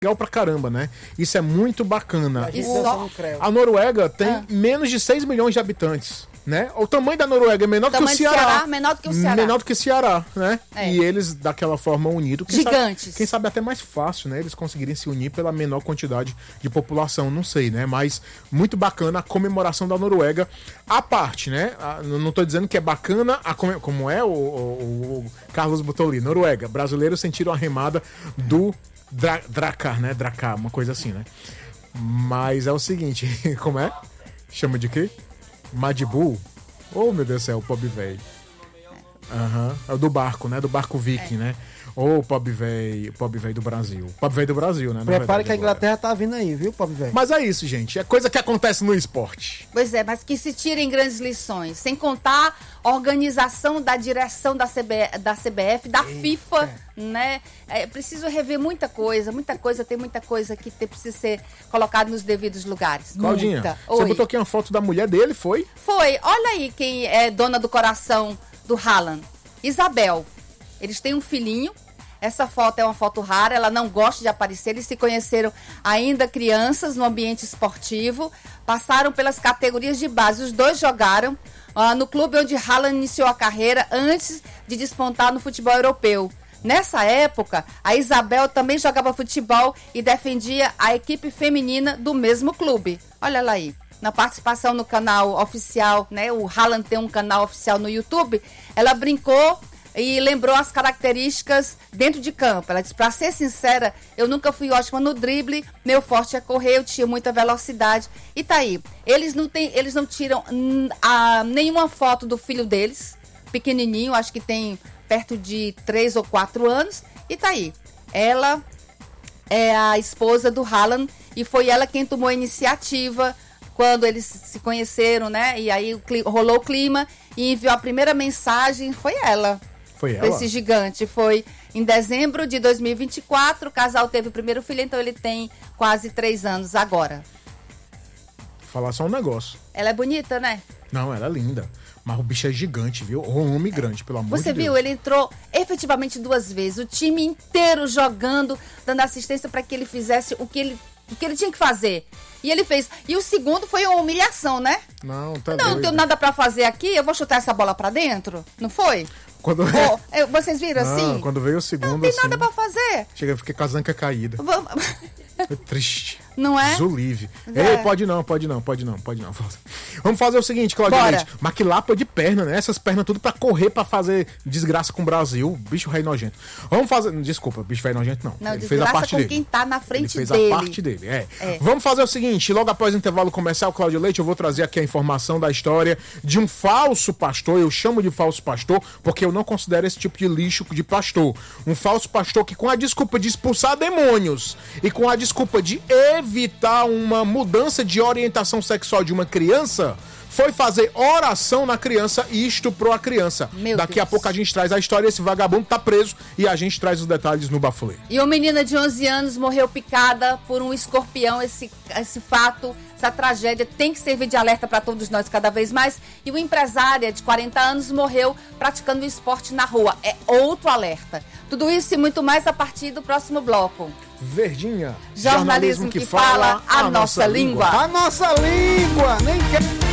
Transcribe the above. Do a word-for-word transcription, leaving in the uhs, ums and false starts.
legal pra caramba, né? Isso é muito bacana. E só... A Noruega tem ah. menos de seis milhões de habitantes, né? O tamanho da Noruega é menor do que o Ceará. Ceará. Menor do que o Ceará. Menor do que o Ceará, né? É. E eles, daquela forma, unidos. Quem Gigantes. Sabe, quem sabe até mais fácil, né? Eles conseguirem se unir pela menor quantidade de população, não sei, né? Mas muito bacana a comemoração da Noruega. A parte, né? A, não tô dizendo que é bacana, a, como é o, o, o Carlos botou ali, Noruega. Brasileiros sentiram a remada do Dra Dracar, né? Dracar, uma coisa assim, né? Mas é o seguinte, como é? Chama de quê? Madibu? Oh, meu Deus do céu, o pobre velho. Aham. Uhum. É o do barco, né? Do barco Viking, é. né? Ô, oh, pobre velho, pobre velho do Brasil. Pobre velho do Brasil, né? Prepare que a Inglaterra tá vindo aí, viu, pobre velho? Mas é isso, gente. É coisa que acontece no esporte. Pois é, mas que se tirem grandes lições. Sem contar a organização da direção da, C B, da C B F, da Eita. FIFA, né? É preciso rever muita coisa, muita coisa, tem muita coisa que tem, precisa ser colocada nos devidos lugares. Claudinha, muita. você Oi. botou aqui uma foto da mulher dele, foi? Foi. Olha aí quem é dona do coração do Haaland. Isabel. Eles têm um filhinho. Essa foto é uma foto rara, ela não gosta de aparecer. Eles se conheceram ainda crianças no ambiente esportivo, passaram pelas categorias de base. Os dois jogaram uh, no clube onde Haaland iniciou a carreira antes de despontar no futebol europeu. Nessa época, a Isabel também jogava futebol e defendia a equipe feminina do mesmo clube. Olha ela aí. Na participação no canal oficial, né? O Haaland tem um canal oficial no YouTube. Ela brincou e lembrou as características dentro de campo. Ela disse, pra ser sincera, eu nunca fui ótima no drible, meu forte é correr, eu tinha muita velocidade. E tá aí, eles não, tem, eles não tiram a, nenhuma foto do filho deles, pequenininho, acho que tem perto de três ou quatro anos, e tá aí. Ela é a esposa do Haaland e foi ela quem tomou a iniciativa quando eles se conheceram, né? E aí rolou o clima e enviou a primeira mensagem, foi ela. Foi ela? Esse gigante. Foi em dezembro de dois mil e vinte e quatro, o casal teve o primeiro filho, então ele tem quase três anos agora. Vou falar só um negócio. Ela é bonita, né? Não, ela é linda. Mas o bicho é gigante, viu? Um homem grande, pelo amor de Deus. Você viu? Ele entrou efetivamente duas vezes. O time inteiro jogando, dando assistência para que ele fizesse o que ele, o que ele tinha que fazer. E ele fez. E o segundo foi uma humilhação, né? Não, tá Não, não tenho nada pra fazer aqui, eu vou chutar essa bola pra dentro. Não foi? Quando... Oh, eu, vocês viram não, assim? Quando veio o segundo, não tem assim, nada pra fazer. Chega, fiquei com a zanca caída. Vamos... Foi triste. Não é? Zulive. É. Ei, pode não, pode não, pode não, pode não. Vamos fazer o seguinte, Claudinha Leite. Mas que lapa de perna, né? Essas pernas tudo pra correr, pra fazer desgraça com o Brasil. Bicho rei nojento. Vamos fazer... Desculpa, bicho rei nojento não. Não, ele fez a parte com dele. quem tá na frente ele fez dele. a parte dele, é. é. Vamos fazer o seguinte, logo após o intervalo comercial, Cláudio Leite, eu vou trazer aqui a informação da história de um falso pastor. Eu chamo de falso pastor porque eu não considero esse tipo de lixo de pastor. Um falso pastor que, com a desculpa de expulsar demônios e com a desculpa de evitar uma mudança de orientação sexual de uma criança, foi fazer oração na criança e estuprou a criança. Meu Daqui Deus. a pouco a gente traz a história, esse vagabundo tá preso e a gente traz os detalhes no Bafulê. E uma menina de onze anos morreu picada por um escorpião. Esse, esse fato, essa tragédia tem que servir de alerta para todos nós cada vez mais. E uma empresária de quarenta anos morreu praticando esporte na rua. É outro alerta. Tudo isso e muito mais a partir do próximo bloco. Verdinha. Jornalismo, Jornalismo que, que fala a, a nossa, nossa língua. língua. A nossa língua. Nem quer...